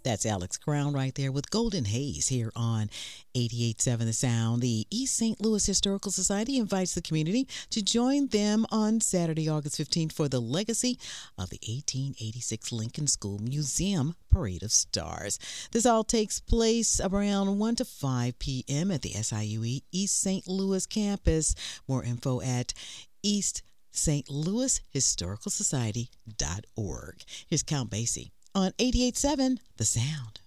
That's Alex Crown right there with Golden Haze here on 88.7 The Sound. The East St. Louis Historical Society invites the community to join them on Saturday, August 15th for the legacy of the 1886 Lincoln School Museum Parade of Stars. This all takes place around 1 to 5 p.m. at the SIUE East St. Louis campus. More info at eaststlouishistoricalsociety.org. Here's Count Basie on 88.7 The Sound.